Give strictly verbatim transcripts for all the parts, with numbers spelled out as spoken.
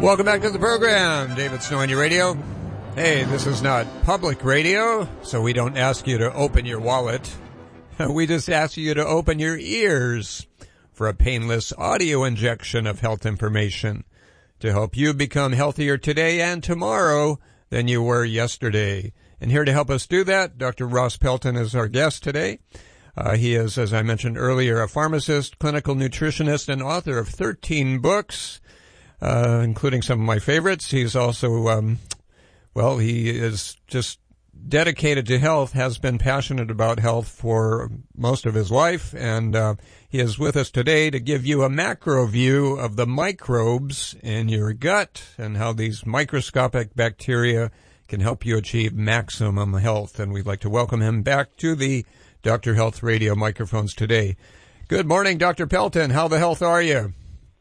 Welcome back to the program. David Snow on your radio. Hey, this is not public radio, so we don't ask you to open your wallet. We just ask you to open your ears for a painless audio injection of health information to help you become healthier today and tomorrow than you were yesterday. And here to help us do that, Doctor Ross Pelton is our guest today. Uh, he is, as I mentioned earlier, a pharmacist, clinical nutritionist, and author of thirteen books, uh, including some of my favorites. He's also, um, well, he is just dedicated to health, has been passionate about health for most of his life, and uh, he is with us today to give you a macro view of the microbes in your gut and how these microscopic bacteria can help you achieve maximum health. And we'd like to welcome him back to the Doctor Health Radio microphones today. Good morning, Doctor Pelton. How the health are you?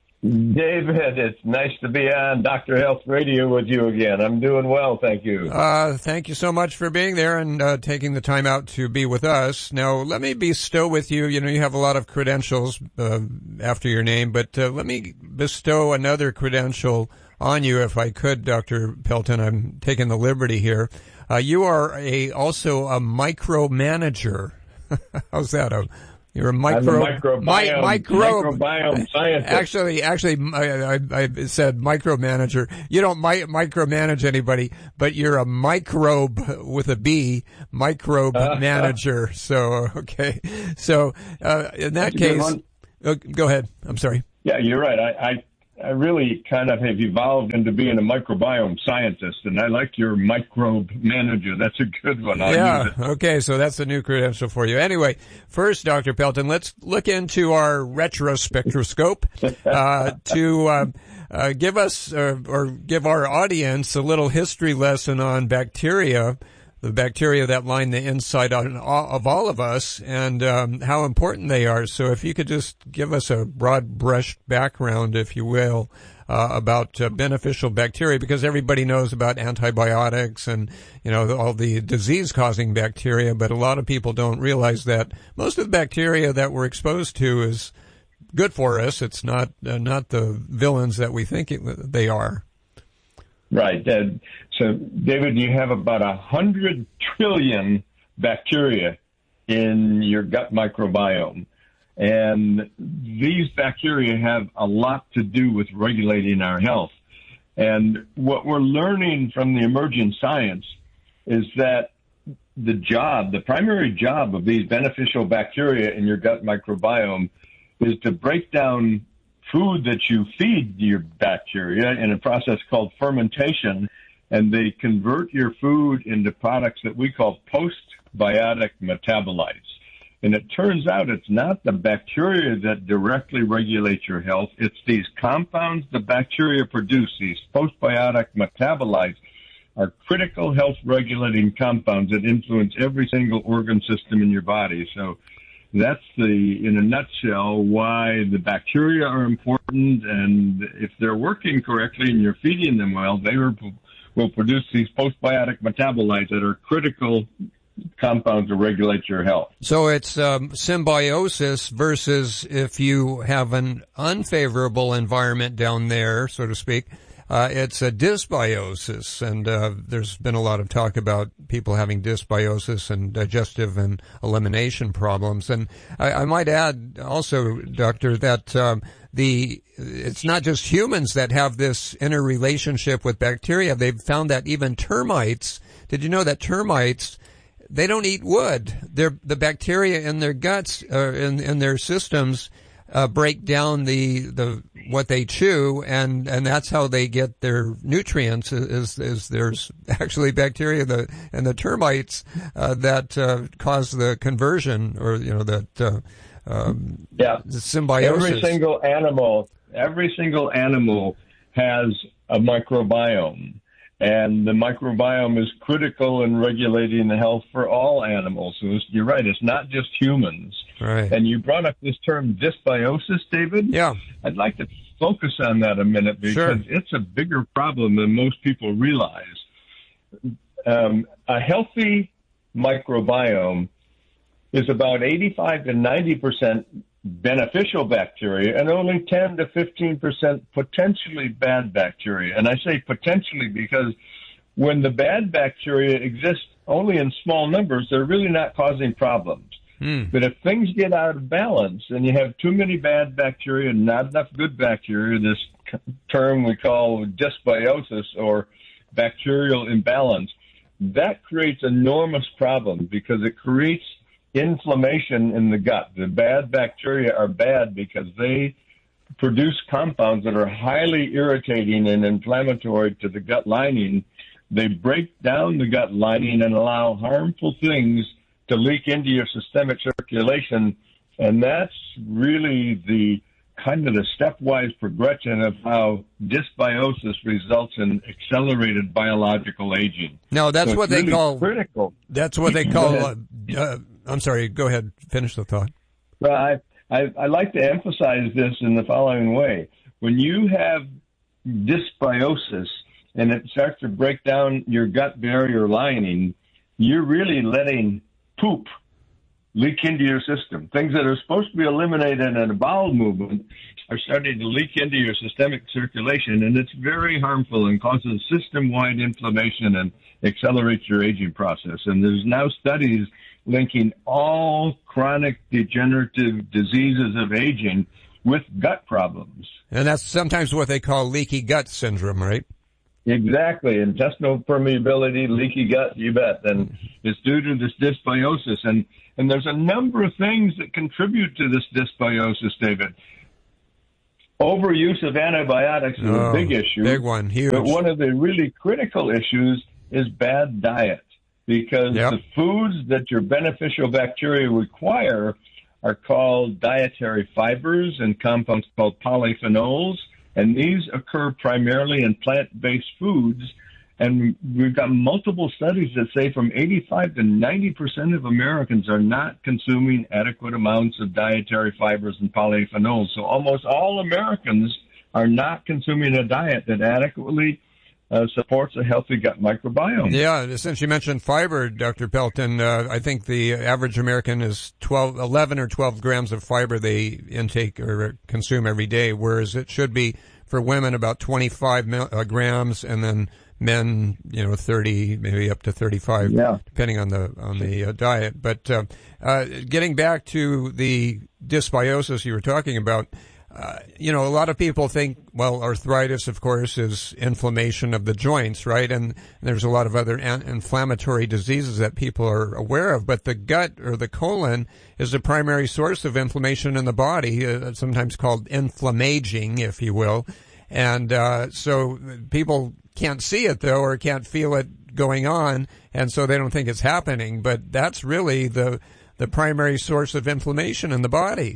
David, it's nice to be on Doctor Health Radio with you again. I'm doing well, thank you. Uh, thank you so much for being there and uh, taking the time out to be with us. Now, let me bestow with you, you know, you have a lot of credentials uh, after your name, but uh, let me bestow another credential on you, if I could, Doctor Pelton. I'm taking the liberty here. Uh, you are a also a micromanager. How's that? A You're a micro, I'm a microbiome, mi- microbe. microbiome scientist. Actually, actually, I, I, I said micromanager. You don't mi- micromanage anybody, but you're a microbe with a B, microbe uh, manager. Uh, so, okay. So, uh, in that case, uh, go ahead. I'm sorry. Yeah, you're right. I, I, I really kind of have evolved into being a microbiome scientist, and I like your microbe manager. That's a good one. I'll yeah. use it. Okay. So that's a new credential for you. Anyway, first, Doctor Pelton, let's look into our retrospectroscope uh, to uh, uh, give us uh, or give our audience a little history lesson on bacteria, the bacteria that line the inside on, of all of us, and um, how important they are. So if you could just give us a broad brush background, if you will, uh, about uh, beneficial bacteria, because everybody knows about antibiotics and, you know, all the disease-causing bacteria, but a lot of people don't realize that most of the bacteria that we're exposed to is good for us. It's not uh, not the villains that we think it, they are. Right. Uh, so, David, you have about a hundred trillion bacteria in your gut microbiome. And these bacteria have a lot to do with regulating our health. And what we're learning from the emerging science is that the job, the primary job of these beneficial bacteria in your gut microbiome is to break down food that you feed your bacteria in a process called fermentation, and they convert your food into products that we call postbiotic metabolites. And it turns out it's not the bacteria that directly regulate your health. It's these compounds the bacteria produce, these postbiotic metabolites, are critical health regulating compounds that influence every single organ system in your body. So that's the, in a nutshell, why the bacteria are important, and if they're working correctly and you're feeding them well, they will, will produce these postbiotic metabolites that are critical compounds to regulate your health. So it's um, symbiosis versus if you have an unfavorable environment down there, so to speak, Uh, it's a dysbiosis, and uh, there's been a lot of talk about people having dysbiosis and digestive and elimination problems. And I, I might add also, Doctor, that um, the it's not just humans that have this interrelationship with bacteria. They've found that even termites, did you know that termites, they don't eat wood? They're, the bacteria in their guts, uh, in, in their systems, Uh, break down the, the, what they chew, and, and that's how they get their nutrients, is, is there's actually bacteria, the, and the termites, uh, that, uh, cause the conversion, or, you know, that, uh, um, yeah. the symbiosis. Every single animal, every single animal has a microbiome. And the microbiome is critical in regulating the health for all animals. So it's, you're right, it's not just humans. Right. And you brought up this term dysbiosis, David. Yeah. I'd like to focus on that a minute because sure. it's a bigger problem than most people realize. Um, a healthy microbiome is about eighty-five to ninety percent beneficial bacteria and only ten to fifteen percent potentially bad bacteria. And I say potentially because when the bad bacteria exist only in small numbers, they're really not causing problems. Mm. But if things get out of balance and you have too many bad bacteria and not enough good bacteria, this term we call dysbiosis or bacterial imbalance, that creates enormous problems because it creates inflammation in the gut. The bad bacteria are bad because they produce compounds that are highly irritating and inflammatory to the gut lining. They break down the gut lining and allow harmful things to leak into your systemic circulation. And that's really the kind of the stepwise progression of how dysbiosis results in accelerated biological aging. No, that's so what they really call critical. That's what they call. Uh, uh, I'm sorry. Go ahead. Finish the thought. Well, I, I I like to emphasize this in the following way: when you have dysbiosis and it starts to break down your gut barrier lining, you're really letting poop leak into your system. Things that are supposed to be eliminated in a bowel movement are starting to leak into your systemic circulation, and it's very harmful and causes system-wide inflammation and accelerates your aging process. And there's now studies linking all chronic degenerative diseases of aging with gut problems. And that's sometimes what they call leaky gut syndrome, right? Exactly. Intestinal permeability, leaky gut, you bet. And it's due to this dysbiosis. And, and there's a number of things that contribute to this dysbiosis, David. Overuse of antibiotics is oh, a big issue. Big one, huge. But one of the really critical issues is bad diet. Because yep. the foods that your beneficial bacteria require are called dietary fibers and compounds called polyphenols. And these occur primarily in plant-based foods. And we've got multiple studies that say from eighty-five to ninety percent of Americans are not consuming adequate amounts of dietary fibers and polyphenols. So almost all Americans are not consuming a diet that adequately uh, supports a healthy gut microbiome. Yeah, since you mentioned fiber, Doctor Pelton, uh, I think the average American is twelve, eleven or twelve grams of fiber they intake or consume every day, whereas it should be for women about twenty-five mil, uh, grams, and then men, you know, thirty, maybe up to thirty-five, yeah. depending on the on the uh, diet. But uh, uh, getting back to the dysbiosis you were talking about, uh, you know, a lot of people think, well, arthritis, of course, is inflammation of the joints, right? And there's a lot of other an- inflammatory diseases that people are aware of. But the gut or the colon is the primary source of inflammation in the body, uh, sometimes called inflammaging, if you will. And uh, so people can't see it, though, or can't feel it going on, and so they don't think it's happening. But that's really the the primary source of inflammation in the body.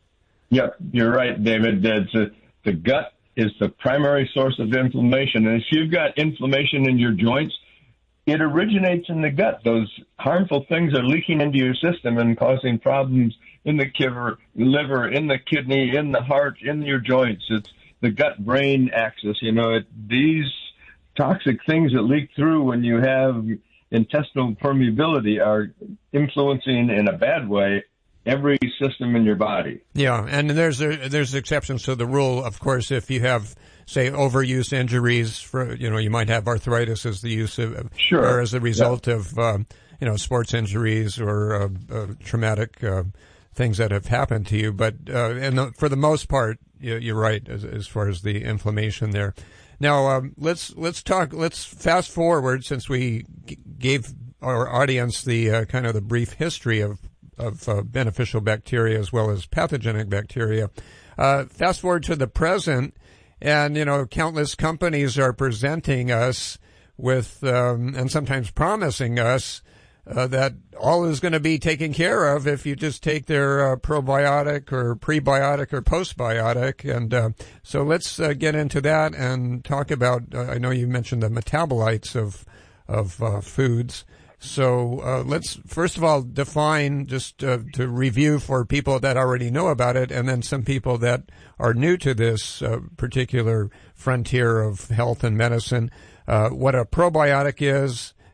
Yep, you're right, David. It's a, the gut is the primary source of inflammation. And if you've got inflammation in your joints, it originates in the gut. Those harmful things are leaking into your system and causing problems in the liver, liver, in the kidney, in the heart, in your joints. It's the gut-brain axis. You know, it, these toxic things that leak through when you have intestinal permeability are influencing in a bad way every system in your body. Yeah, and there's a, there's exceptions to the rule. Of course, if you have, say, overuse injuries, for you know, you might have arthritis as the use of, sure. or as a result yeah. of um, you know, sports injuries or uh, uh, traumatic uh, things that have happened to you. But uh, and the, for the most part, you, you're right as, as far as the inflammation there. Now um, let's let's talk. Let's fast forward, since we g- gave our audience the uh, kind of the brief history of of uh, beneficial bacteria as well as pathogenic bacteria. Uh, fast forward to the present, and you know, countless companies are presenting us with um, and sometimes promising us uh, that all is going to be taken care of if you just take their uh, probiotic or prebiotic or postbiotic. And uh, so let's uh, get into that and talk about. Uh, I know you mentioned the metabolites of of uh, foods. So uh, let's first of all define, just uh, to review for people that already know about it, and then some people that are new to this uh, particular frontier of health and medicine, uh, what a probiotic is,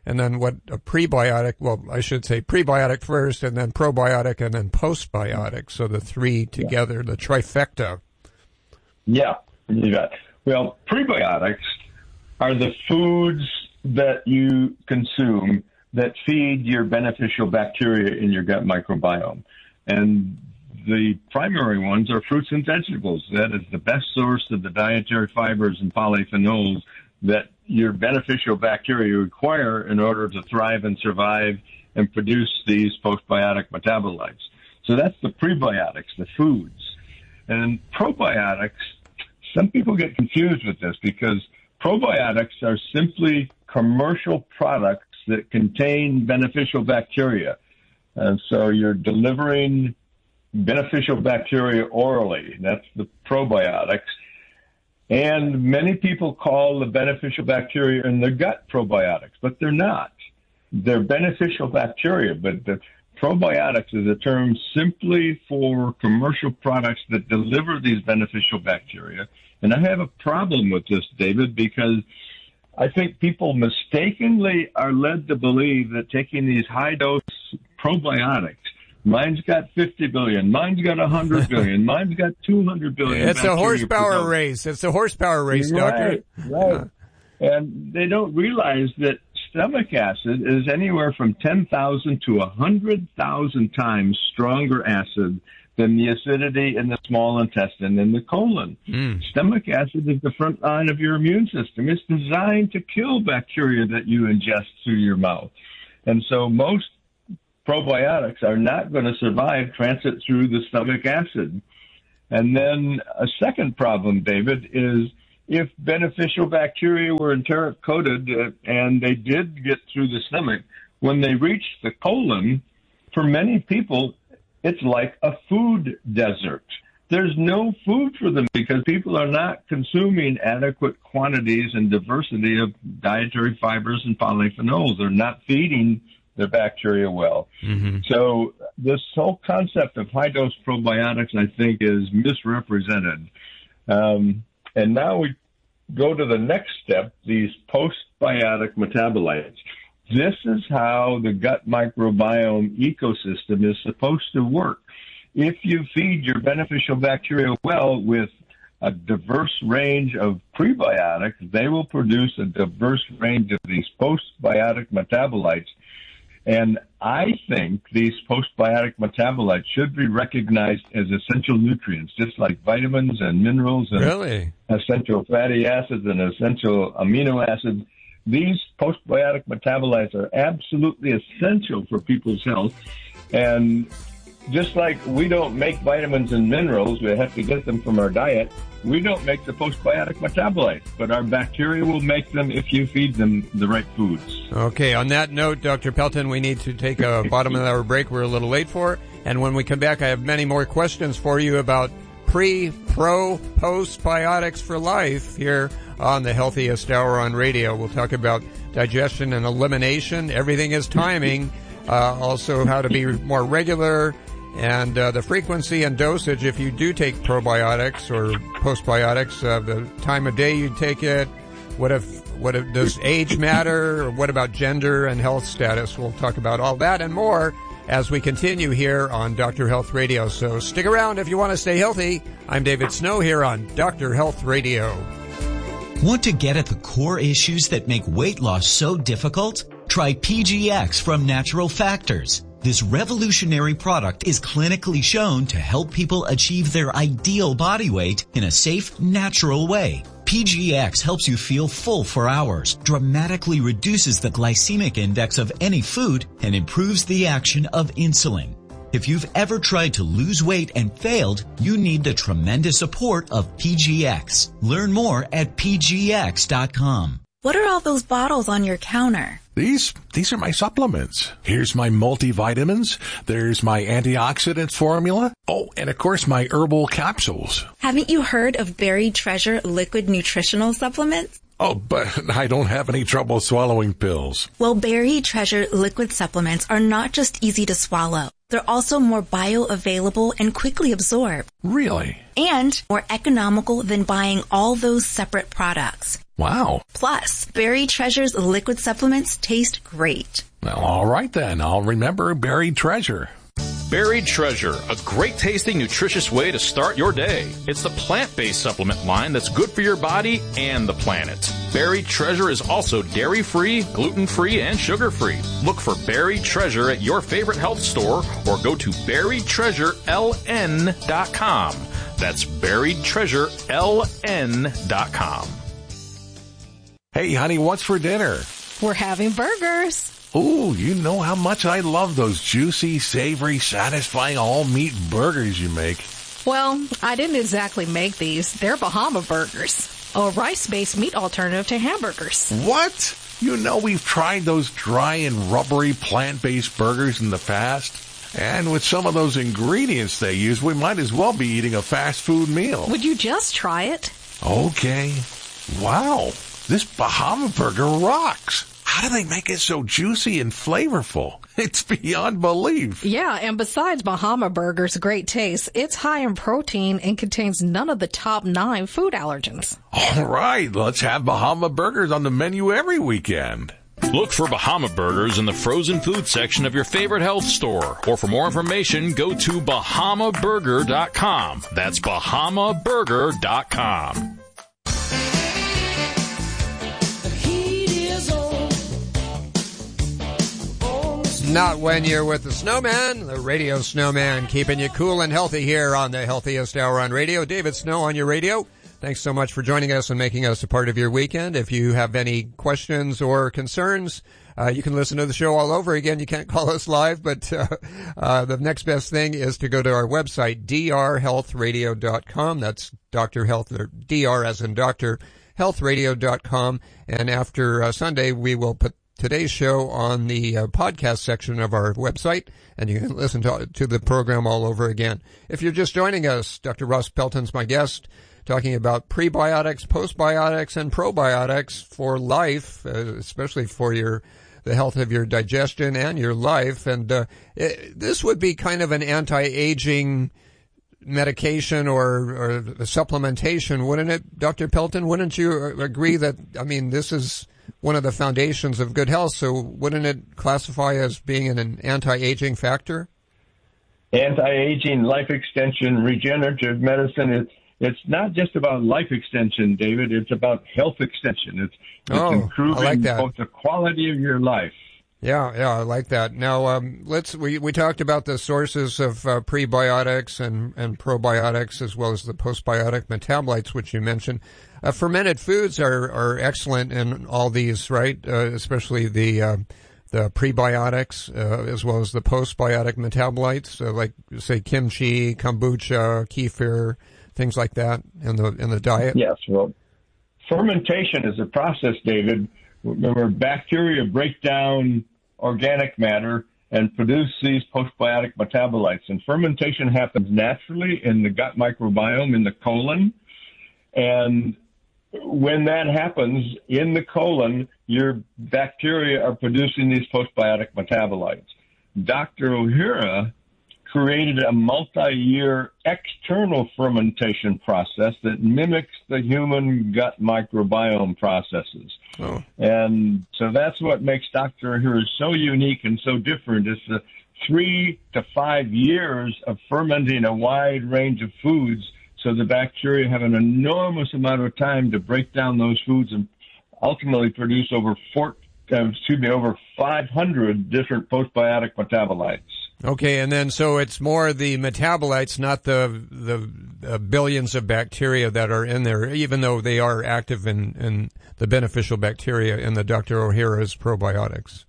and then what a prebiotic, well, I should say prebiotic first, and then probiotic, and then postbiotic. So the three together, yeah. The trifecta. Yeah, you got. Well, prebiotics are the foods that you consume that feed your beneficial bacteria in your gut microbiome. And the primary ones are fruits and vegetables. That is the best source of the dietary fibers and polyphenols that your beneficial bacteria require in order to thrive and survive and produce these postbiotic metabolites. So that's the prebiotics, the foods. And probiotics, some people get confused with this because probiotics are simply commercial products that contain beneficial bacteria. And so you're delivering beneficial bacteria orally. That's the probiotics. And many people call the beneficial bacteria in the gut probiotics, but they're not. They're beneficial bacteria, but the probiotics is a term simply for commercial products that deliver these beneficial bacteria. And I have a problem with this, David, because I think people mistakenly are led to believe that taking these high-dose probiotics, mine's got fifty billion, mine's got one hundred billion, mine's got two hundred billion. It's a horsepower race. It's a horsepower race, right, Doctor. Right, uh. And they don't realize that stomach acid is anywhere from ten thousand to one hundred thousand times stronger acid than the acidity in the small intestine and the colon. Mm. Stomach acid is the front line of your immune system. It's designed to kill bacteria that you ingest through your mouth. And so most probiotics are not going to survive transit through the stomach acid. And then a second problem, David, is if beneficial bacteria were enteric-coated uh, and they did get through the stomach, when they reach the colon, for many people, it's like a food desert. There's no food for them because people are not consuming adequate quantities and diversity of dietary fibers and polyphenols. They're not feeding their bacteria well. Mm-hmm. So this whole concept of high-dose probiotics, I think, is misrepresented. Um, and now we go to the next step, these postbiotic metabolites. This is how the gut microbiome ecosystem is supposed to work. If you feed your beneficial bacteria well with a diverse range of prebiotics, they will produce a diverse range of these postbiotic metabolites. And I think these postbiotic metabolites should be recognized as essential nutrients, just like vitamins and minerals and really? essential fatty acids and essential amino acids. These postbiotic metabolites are absolutely essential for people's health. And just like we don't make vitamins and minerals, we have to get them from our diet, we don't make the postbiotic metabolites, but our bacteria will make them if you feed them the right foods. Okay, on that note, Doctor Pelton, we need to take a bottom of the hour break. We're a little late for it. And when we come back, I have many more questions for you about pre, pro, postbiotics for life here on the Healthiest Hour on Radio. We'll talk about digestion and elimination. Everything is timing. Uh, also how to be more regular and uh, the frequency and dosage if you do take probiotics or postbiotics, uh, the time of day you take it. What if, what if, does age matter? Or what about gender and health status? We'll talk about all that and more as we continue here on Doctor Health Radio. So stick around if you want to stay healthy. I'm David Snow here on Doctor Health Radio. Want to get at the core issues that make weight loss so difficult? Try P G X from Natural Factors. This revolutionary product is clinically shown to help people achieve their ideal body weight in a safe, natural way. P G X helps you feel full for hours, dramatically reduces the glycemic index of any food, and improves the action of insulin. If you've ever tried to lose weight and failed, you need the tremendous support of P G X. Learn more at P G X dot com. What are all those bottles on your counter? These, these are my supplements. Here's my multivitamins. There's my antioxidants formula. Oh, and of course my herbal capsules. Haven't you heard of Berry Treasure liquid nutritional supplements? Oh, but I don't have any trouble swallowing pills. Well, Berry Treasure liquid supplements are not just easy to swallow. They're also more bioavailable and quickly absorbed. Really? And more economical than buying all those separate products. Wow. Plus, Buried Treasure's liquid supplements taste great. Well, all right then. I'll remember Buried Treasure. Buried Treasure, a great tasting, nutritious way to start your day. It's the plant-based supplement line that's good for your body and the planet. Buried Treasure is also dairy-free, gluten-free, and sugar-free. Look for Buried Treasure at your favorite health store or go to buried treasure l n dot com. That's buried treasure l n dot com. Hey, honey, what's for dinner? We're having burgers. Ooh, you know how much I love those juicy, savory, satisfying all-meat burgers you make. Well, I didn't exactly make these. They're Bahama Burgers, a rice-based meat alternative to hamburgers. What? You know we've tried those dry and rubbery plant-based burgers in the past. And with some of those ingredients they use, we might as well be eating a fast food meal. Would you just try it? Okay. Wow, this Bahama Burger rocks. How do they make it so juicy and flavorful? It's beyond belief. Yeah, and besides Bahama Burger's great taste, it's high in protein and contains none of the top nine food allergens. All right, let's have Bahama Burgers on the menu every weekend. Look for Bahama Burgers in the frozen food section of your favorite health store. Or for more information, go to bahama burger dot com. That's bahama burger dot com. Not when you're with the snowman, the radio snowman, keeping you cool and healthy here on the healthiest hour on radio. David Snow on your radio. Thanks so much for joining us and making us a part of your weekend. If you have any questions or concerns, uh, you can listen to the show all over again. You can't call us live, but uh, uh, the next best thing is to go to our website, d r health radio dot com. That's Doctor Health, or D R as in Doctor Health Radio dot com. And after uh, Sunday, we will put today's show on the uh, podcast section of our website, and you can listen to, to the program all over again. If you're just joining us, Doctor Russ Pelton's my guest, talking about prebiotics, postbiotics, and probiotics for life, uh, especially for your the health of your digestion and your life. And uh, it, this would be kind of an anti-aging medication or, or supplementation, wouldn't it, Doctor Pelton? Wouldn't you agree that, I mean, this is one of the foundations of good health, so wouldn't it classify as being an anti-aging factor? Anti-aging, life extension, regenerative medicine, it's, it's not just about life extension, David. It's about health extension. It's, it's oh, improving I like that. both the quality of your life. Yeah, yeah, I like that. Now, um, let's, we, we talked about the sources of uh, prebiotics and, and probiotics, as well as the postbiotic metabolites, which you mentioned. Uh, fermented foods are, are excellent in all these, right? Uh, especially the, uh, the prebiotics, uh, as well as the postbiotic metabolites, uh, like, say, kimchi, kombucha, kefir, things like that in the, in the diet. Yes, well, fermentation is a process, David, where bacteria break down organic matter and produce these postbiotic metabolites. And fermentation happens naturally in the gut microbiome, in the colon. And when that happens in the colon, your bacteria are producing these postbiotic metabolites. Doctor Ohhira created a multi-year external fermentation process that mimics the human gut microbiome processes. Oh. And so that's what makes Doctor Ohhira so unique and so different. It's the three to five years of fermenting a wide range of foods, so the bacteria have an enormous amount of time to break down those foods and ultimately produce over four, uh, excuse me, over five hundred different postbiotic metabolites. Okay, and then so it's more the metabolites, not the the uh, billions of bacteria that are in there, even though they are active in, in the beneficial bacteria in the Doctor Ohhira's probiotics.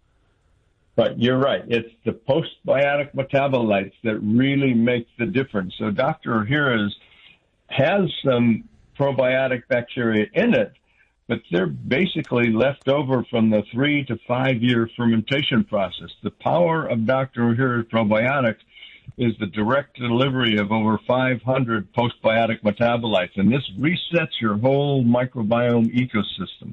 But you're right. It's the postbiotic metabolites that really make the difference. So Doctor Ohhira's has some probiotic bacteria in it, but they're basically left over from the three to five year fermentation process. The power of Doctor Ohhira's probiotics is the direct delivery of over five hundred postbiotic metabolites, and this resets your whole microbiome ecosystem.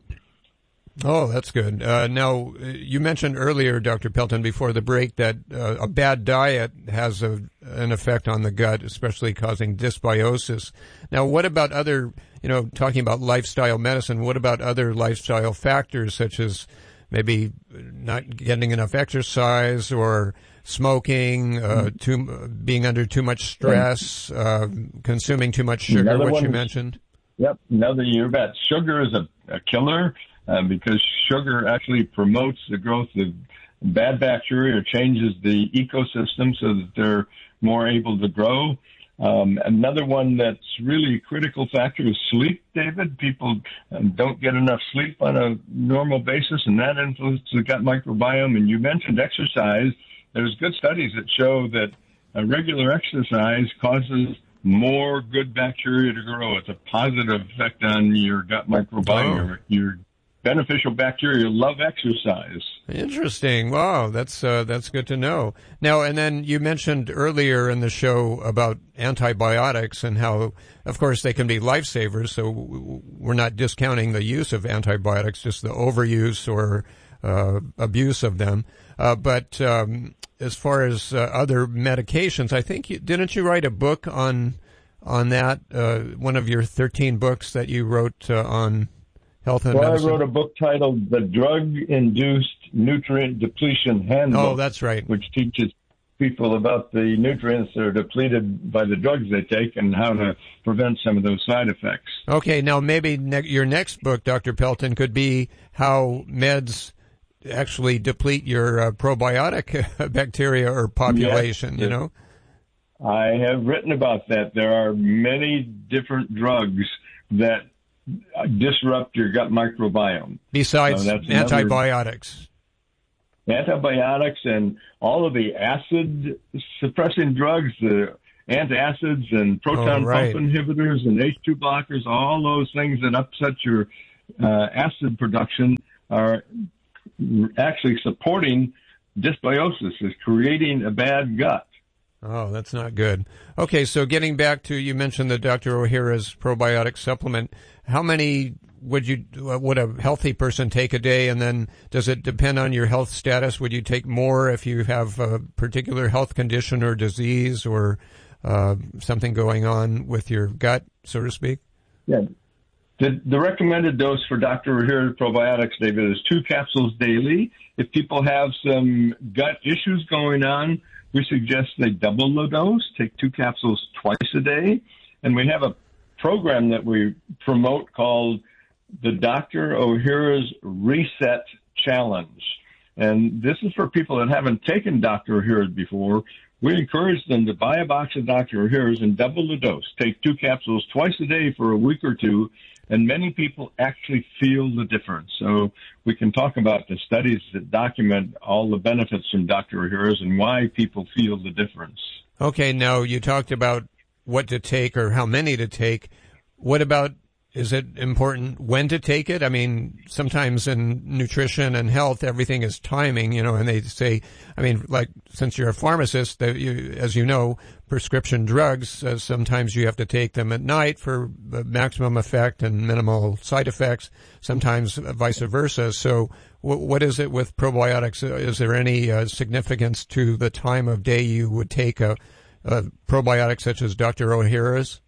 Oh, that's good. Uh, now, you mentioned earlier, Doctor Pelton, before the break, that uh, a bad diet has a, an effect on the gut, especially causing dysbiosis. Now, what about other you know, talking about lifestyle medicine, what about other lifestyle factors such as maybe not getting enough exercise or smoking, uh, too, being under too much stress, uh, consuming too much sugar, Another which one you is- mentioned? Yep, another year bet. Sugar is a, a killer uh, because sugar actually promotes the growth of bad bacteria or changes the ecosystem so that they're more able to grow. Um, another one that's really a critical factor is sleep, David. People um, don't get enough sleep on a normal basis, and that influences the gut microbiome. And you mentioned exercise. There's good studies that show that a regular exercise causes more good bacteria to grow. It's a positive effect on your gut microbiome. Oh. Your, your beneficial bacteria love exercise. Interesting. Wow, that's uh, that's good to know. Now, and then you mentioned earlier in the show about antibiotics and how, of course, they can be lifesavers. So we're not discounting the use of antibiotics, just the overuse or uh, abuse of them. Uh, but um, as far as uh, other medications, I think you, didn't you write a book on on that? Uh, one of your thirteen books that you wrote uh, on health and Well, medicine. I wrote a book titled The Drug-Induced Nutrient Depletion Handbook. Oh, that's right. Which teaches people about the nutrients that are depleted by the drugs they take and how to prevent some of those side effects. Okay, now maybe ne- your next book, Doctor Pelton, could be how meds actually deplete your uh, probiotic bacteria or population, Yes. you know? I have written about that. There are many different drugs that disrupt your gut microbiome. Besides So that's another- antibiotics. Antibiotics and all of the acid suppressing drugs, the antacids and proton Oh, right. pump inhibitors and H two blockers, all those things that upset your uh, acid production are actually supporting dysbiosis, is creating a bad gut. Oh, that's not good. Okay, so getting back to, you mentioned the Doctor O'Hara's probiotic supplement. How many would you would a healthy person take a day, and then does it depend on your health status? Would you take more if you have a particular health condition or disease or uh, something going on with your gut, so to speak? Yeah. The, the recommended dose for Doctor O'Hara probiotics, David, is two capsules daily. If people have some gut issues going on, we suggest they double the dose, take two capsules twice a day. And we have a program that we promote called the Doctor O'Hara's Reset Challenge. And this is for people that haven't taken Doctor O'Hara's before. We encourage them to buy a box of Doctor O'Hara's and double the dose. Take two capsules twice a day for a week or two, and many people actually feel the difference. So we can talk about the studies that document all the benefits from Doctor O'Hara's and why people feel the difference. Okay, now you talked about what to take or how many to take. What about, is it important when to take it? I mean, sometimes in nutrition and health, everything is timing, you know, and they say, I mean, like, since you're a pharmacist, that you, as you know, prescription drugs, uh, sometimes you have to take them at night for maximum effect and minimal side effects, sometimes vice versa. So w- what is it with probiotics? Is there any uh, significance to the time of day you would take a, a probiotic such as Doctor O'Hara's?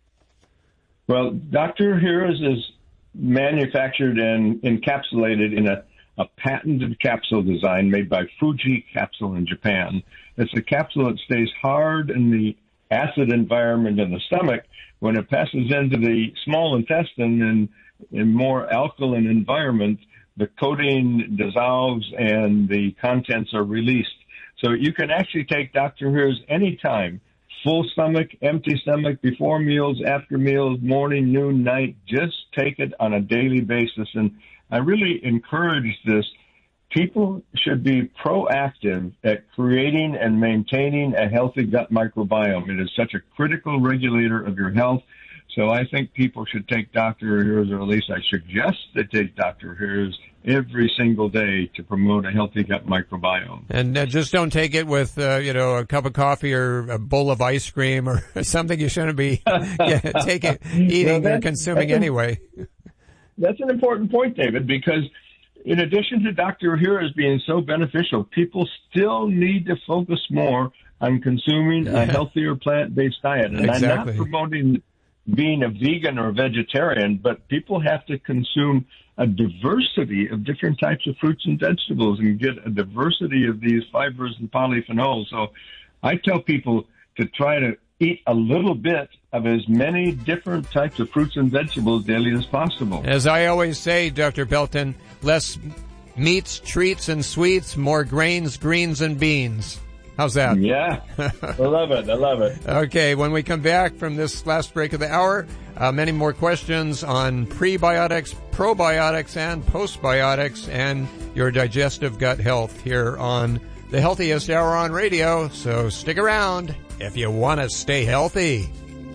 Well, Doctor O'Hara's is manufactured and encapsulated in a, a patented capsule design made by Fuji Capsule in Japan. It's a capsule that stays hard in the acid environment in the stomach. When it passes into the small intestine and in more alkaline environment, the coating dissolves and the contents are released. So you can actually take Doctor O'Hara's anytime. Full stomach, empty stomach, before meals, after meals, morning, noon, night. Just take it on a daily basis. And I really encourage this. People should be proactive at creating and maintaining a healthy gut microbiome. It is such a critical regulator of your health. So I think people should take Doctor O'Hara's, or at least I suggest they take Doctor O'Hara's every single day to promote a healthy gut microbiome. And uh, just don't take it with, uh, you know, a cup of coffee or a bowl of ice cream or something you shouldn't be yeah, taking, eating well, or consuming anyway. That's an important point, David, because in addition to Doctor O'Hara's being so beneficial, people still need to focus more on consuming a healthier plant-based diet. And Exactly. I'm not promoting being a vegan or vegetarian, but people have to consume a diversity of different types of fruits and vegetables and get a diversity of these fibers and polyphenols. So I tell people to try to eat a little bit of as many different types of fruits and vegetables daily as possible. As I always say, Doctor Belton, less meats, treats, and sweets, more grains, greens, and beans. How's that? Yeah, I love it. I love it. Okay, when we come back from this last break of the hour, uh, many more questions on prebiotics, probiotics, and postbiotics, and your digestive gut health here on the Healthiest Hour on Radio. So stick around if you want to stay healthy.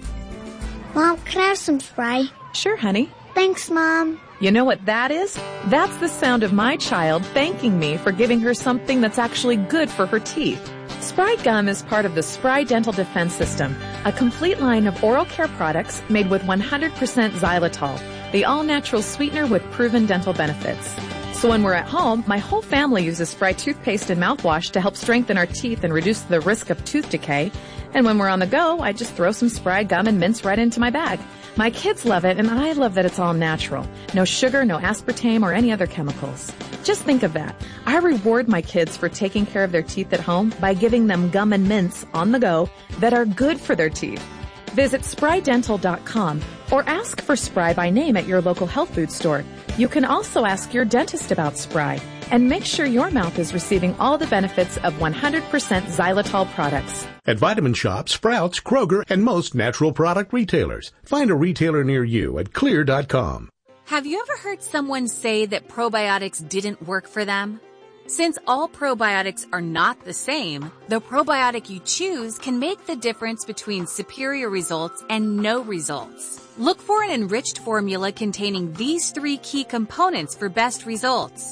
Mom, can I have some Spry? Sure, honey. Thanks, Mom. You know what that is? That's the sound of my child thanking me for giving her something that's actually good for her teeth. Spry Gum is part of the Spry Dental Defense System, a complete line of oral care products made with one hundred percent xylitol, the all-natural sweetener with proven dental benefits. So when we're at home, my whole family uses Spry toothpaste and mouthwash to help strengthen our teeth and reduce the risk of tooth decay. And when we're on the go, I just throw some Spry Gum and mints right into my bag. My kids love it, and I love that it's all natural. No sugar, no aspartame, or any other chemicals. Just think of that. I reward my kids for taking care of their teeth at home by giving them gum and mints on the go that are good for their teeth. Visit spry dental dot com or ask for Spry by name at your local health food store. You can also ask your dentist about Spry and make sure your mouth is receiving all the benefits of one hundred percent xylitol products. At Vitamin Shoppe, Sprouts, Kroger, and most natural product retailers. Find a retailer near you at clear dot com. Have you ever heard someone say that probiotics didn't work for them? Since all probiotics are not the same, the probiotic you choose can make the difference between superior results and no results. Look for an enriched formula containing these three key components for best results: